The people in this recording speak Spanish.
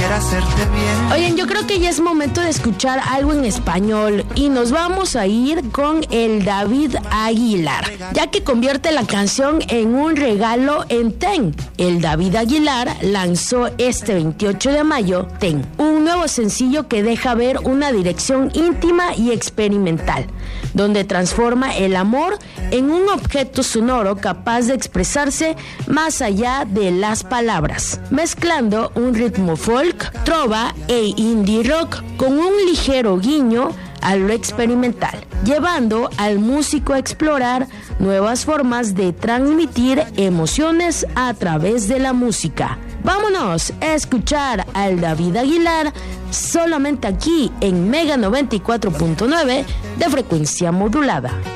quisiera hacerte bien. Oigan, yo creo que ya es momento de escuchar algo en español y nos vamos a ir con el David Aguilar, ya que convierte la canción en un regalo en Ten. El David Aguilar lanzó este 28 de mayo Ten, un nuevo sencillo que deja ver una dirección íntima y experimental, donde transforma el amor en un objeto sonoro capaz de expresarse más allá de las palabras, mezclando un ritmo folk, trova e indie rock con un ligero guiño a lo experimental, llevando al músico a explorar nuevas formas de transmitir emociones a través de la música. Vámonos a escuchar al David Aguilar solamente aquí en Mega 94.9 de frecuencia modulada.